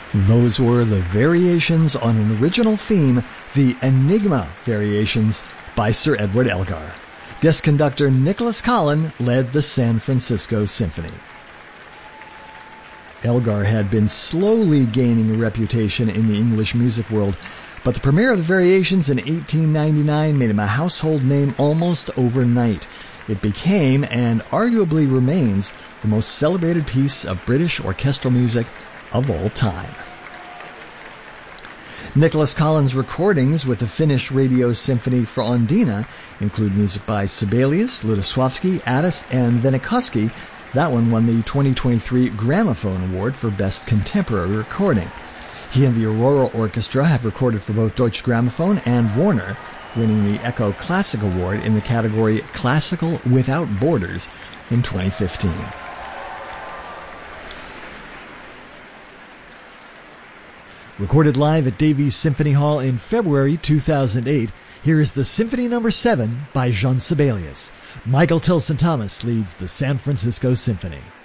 Those were the variations on an original theme, the Enigma Variations by Sir Edward Elgar. Guest conductor Nicholas Collin led the San Francisco Symphony. Elgar had been slowly gaining a reputation in the English music world, but the premiere of the Variations in 1899 made him a household name almost overnight. It became, and arguably remains, the most celebrated piece of British orchestral music of all time. Nicholas Collin's recordings with the Finnish Radio Symphony for Ondina include music by Sibelius, Lutoslawski, Addis, and Vennikoski. That one won the 2023 Gramophone Award for Best Contemporary Recording. He and the Aurora Orchestra have recorded for both Deutsche Grammophon and Warner, winning the Echo Classic Award in the category Classical Without Borders in 2015. Recorded live at Davies Symphony Hall in February 2008, here is the Symphony No. 7 by Jean Sibelius. Michael Tilson Thomas leads the San Francisco Symphony.